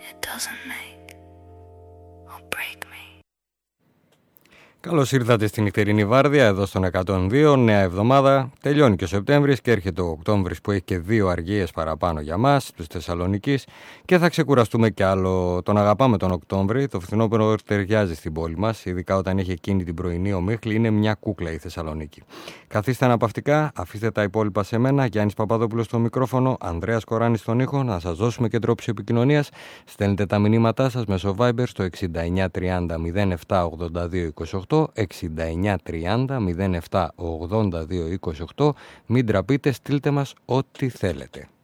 It doesn't make or break me. Καλώς ήρθατε στην νυχτερινή βάρδια εδώ στον 102, νέα εβδομάδα. Τελειώνει και ο Σεπτέμβρης και έρχεται ο Οκτώβρης που έχει και 2 αργίες παραπάνω για μας, τους Θεσσαλονικείς, και θα ξεκουραστούμε κι άλλο. Τον αγαπάμε τον Οκτώβρη, το φθινόπωρο ταιριάζει στην πόλη μας, ειδικά όταν έχει εκείνη την πρωινή ομίχλη, είναι μια κούκλα η Θεσσαλονίκη. Καθίστε αναπαυτικά, αφήστε τα υπόλοιπα σε μένα. Γιάννης Παπαδόπουλος στο μικρόφωνο, Ανδρέας Κοράνης στον ήχο. Να σας δώσουμε και τρόπους επικοινωνίας. Στέλνετε τα μηνύματά σας μέσω Viber στο 6930 07 82 28. 6930 07 82 28. Μην τραπείτε, στείλτε μας ό,τι θέλετε.